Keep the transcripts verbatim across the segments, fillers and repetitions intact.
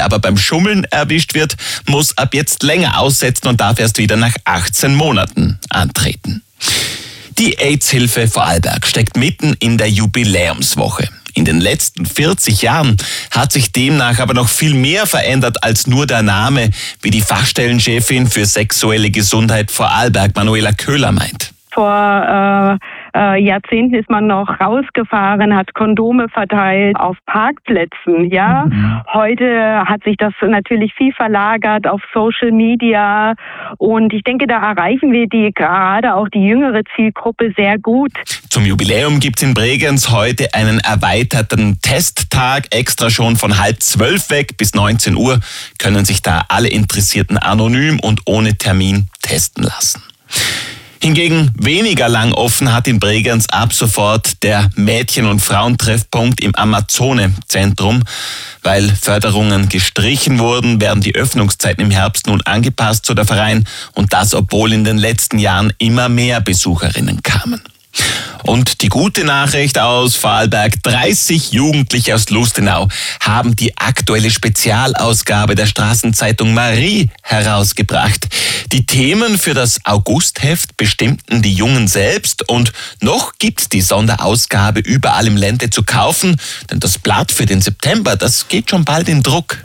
Wer aber beim Schummeln erwischt wird, muss ab jetzt länger aussetzen und darf erst wieder nach achtzehn Monaten antreten. Die AIDS-Hilfe Vorarlberg steckt mitten in der Jubiläumswoche. In den letzten vierzig Jahren hat sich demnach aber noch viel mehr verändert als nur der Name, wie die Fachstellenchefin für sexuelle Gesundheit Vorarlberg, Manuela Köhler, meint. Vor äh, äh, Jahrzehnten ist man noch rausgefahren, hat Kondome verteilt auf Parkplätzen. Ja, mhm. Heute hat sich das natürlich viel verlagert auf Social Media und ich denke, da erreichen wir die gerade auch die jüngere Zielgruppe sehr gut. Zum Jubiläum gibt's in Bregenz heute einen erweiterten Testtag, extra schon von halb zwölf weg bis neunzehn Uhr können sich da alle Interessierten anonym und ohne Termin testen lassen. Hingegen weniger lang offen hat in Bregenz ab sofort der Mädchen- und Frauentreffpunkt im Amazone-Zentrum. Weil Förderungen gestrichen wurden, werden die Öffnungszeiten im Herbst nun angepasst, so der Verein. Und das, obwohl in den letzten Jahren immer mehr Besucherinnen kamen. Und die gute Nachricht aus Vorarlberg: dreißig Jugendliche aus Lustenau haben die aktuelle Spezialausgabe der Straßenzeitung Marie herausgebracht. Die Themen für das Augustheft bestimmten die Jungen selbst und noch gibt's die Sonderausgabe überall im Ländle zu kaufen, denn das Blatt für den September, das geht schon bald in Druck.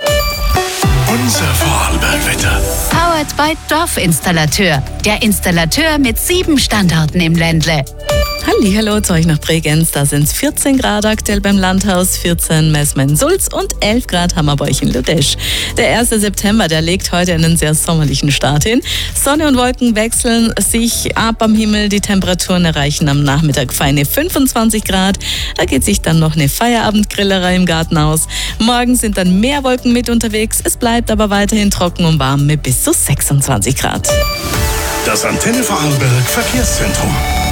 Unser Vorarlberg-Wetter. Powered by Dorfinstallateur. Der Installateur mit sieben Standorten im Ländle. Hallihallo zu euch nach Bregenz. Da sind es vierzehn Grad aktuell beim Landhaus, vierzehn Messmen-Sulz und elf Grad haben wir bei euch in Ludesch. Der erste September, der legt heute einen sehr sommerlichen Start hin. Sonne und Wolken wechseln sich ab am Himmel. Die Temperaturen erreichen am Nachmittag feine fünfundzwanzig Grad. Da geht sich dann noch eine Feierabendgrillerei im Garten aus. Morgen sind dann mehr Wolken mit unterwegs. Es bleibt aber weiterhin trocken und warm mit bis zu sechsundzwanzig Grad. Das Antenne Vorarlberg Verkehrszentrum.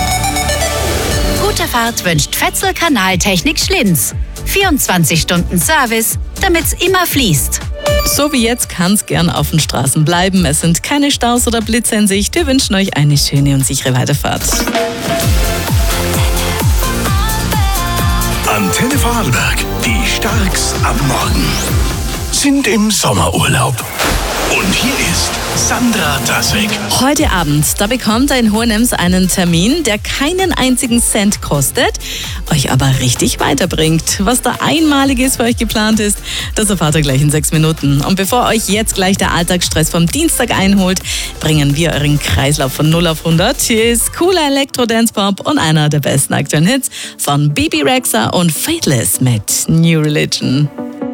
Gute Fahrt wünscht Fetzel Kanaltechnik Schlinz. vierundzwanzig Stunden Service, damit's immer fließt. So wie jetzt kann's gern auf den Straßen bleiben. Es sind keine Staus oder Blitze in Sicht. Wir wünschen euch eine schöne und sichere Weiterfahrt. Antenne Vorarlberg, die Starks am Morgen, sind im Sommerurlaub. Und hier ist Sandra Tasek. Heute Abend, da bekommt ihr in Hohenems einen Termin, der keinen einzigen Cent kostet, euch aber richtig weiterbringt. Was da Einmaliges für euch geplant ist, das erfahrt ihr gleich in sechs Minuten. Und bevor euch jetzt gleich der Alltagsstress vom Dienstag einholt, bringen wir euren Kreislauf von null auf hundert. Hier ist cooler Elektro-Dance-Pop und einer der besten aktuellen Hits von Bibi Rexha und Faithless mit New Religion.